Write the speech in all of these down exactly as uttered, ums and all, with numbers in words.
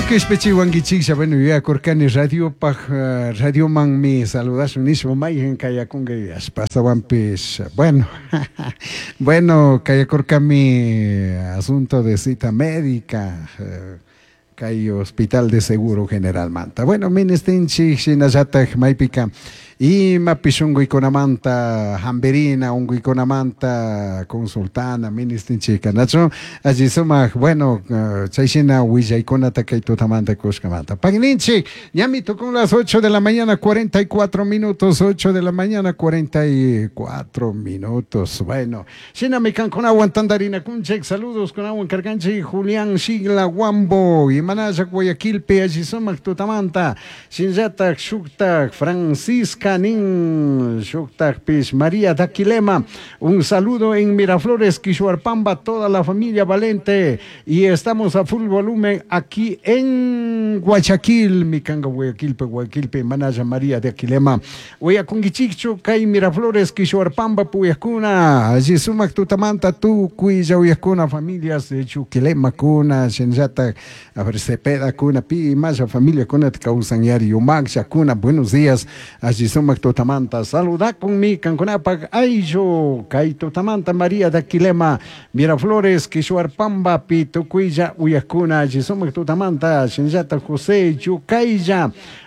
que espechiwangichik bueno ya corcani radio pa radio man mi saludas unismo mai en kaya kungas pasaban pis bueno bueno kaya corcami asunto de cita médica kay hospital de seguro general manta bueno ministinchi sinajata maipika y mapishungo ikonamanta hamberina ungo ikonamanta consultana ministinchi kanacho allí soma bueno chaishina willa ikonata kay totamanta koshkamanta pagninchi yamito con las ocho de la mañana cuarenta y cuatro minutos ocho de la mañana cuarenta y cuatro minutos bueno shina me can con agua tandarina kunchek saludos con agua carganchi Julián Sigla Wambo y manaya Guayaquil pe allí soma totamanta shinjata shukta Francisca Nin Shuktak Pis María Daquilema, un saludo en Miraflores, Quishuarpamba, toda la familia Valente, y estamos a full volumen aquí en Guayaquil, Micanga Guayaquil, Guayaquil, Manaya María Daquilema, Huayaconguichicho, Cay Miraflores, Quishuarpamba, Puyacuna, allí sumac tutamanta, tu cuya Huyacuna, familias de Chuquilema, Cuna, Shenjata, a ver, Cepeda, Cuna, Pi, Maya, familia Cuna, Causan Yari, Umac, Chacuna, buenos días, allí sumac totamanta, saluda con mi canconapag Ayo, Kai totamanta María Daquilema, Miraflores, Quishuarpamba, Pitucuilla, Uyacuna, allí sumac totamanta, Shenjata José, Yucaya,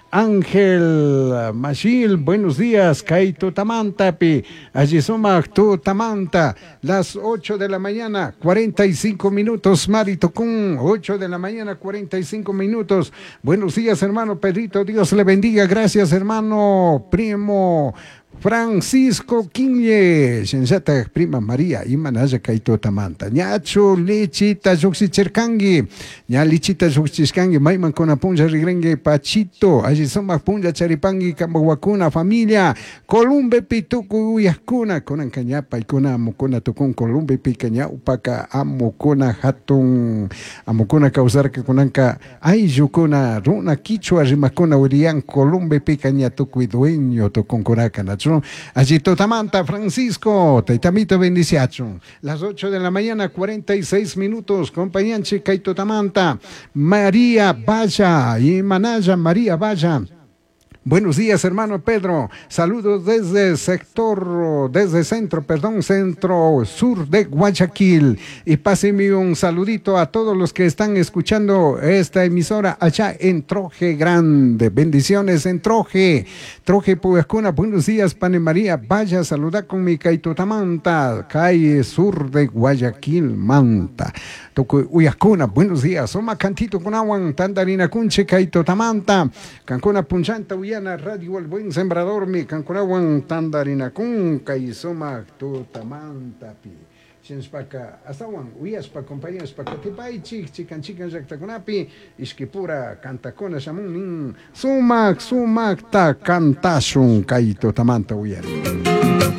Ángel Machil, buenos días, Kaito Tamantapi, allí somos Tamanta, las ocho de la mañana, cuarenta y cinco minutos, Marito Kun, ocho de la mañana, cuarenta y cinco minutos. Buenos días, hermano Pedrito, Dios le bendiga, gracias, hermano primo Francisco Quiñe, sensata prima María, Imanaya Kaito Tamanta, Ñacho, Lichita, Juxicherkangi, Ña Lichita, Juxichangi, Maiman con Punja Rigrengue, Pachito, allí somos Punja Charipangi, Cambahuacuna, familia, Columbe Pitucu, Uyacuna, Conan Cañapa, y Cona Mocona Tocón, Columbe Picaña, Upaca, Amocona, Hatun, Amocona Causar que Conanca, Ay, Yucona, Runa, Quichua, Rimacona, Urián, Columbe Picaña, Tucu, Dueño, Tocón Coracana. Allí Totamanta, Francisco, Taitamito Bendiciacho. Las ocho de la mañana, cuarenta y seis minutos, compañanche Totamanta, María Valla y Manaya María Valla. Buenos días, hermano Pedro. Saludos desde sector, desde centro, perdón, centro sur de Guayaquil. Y páseme un saludito a todos los que están escuchando esta emisora allá en Troje Grande. Bendiciones en Troje. Troje Puyacuna, buenos días, Pane María. Vaya, saluda con mi Caitotamanta, calle sur de Guayaquil, Manta. Toco Uyacuna, buenos días. Soma cantito con agua, tandarina cunche, Caitotamanta, Cancuna Punchanta, Uyana, Radio El Buen Sembrador, mi Cancunawan, tandarina cunca y soma Totamanta, pi. Shenspaka, hasta wan, Uyaspa, compañeros, Pacatipay, chik, chican, chican, Jactacunapi, Iskipura, Cantacona, Shamun, Sumac, Sumac, ta, Cantashun, Caitotamanta, Uyana.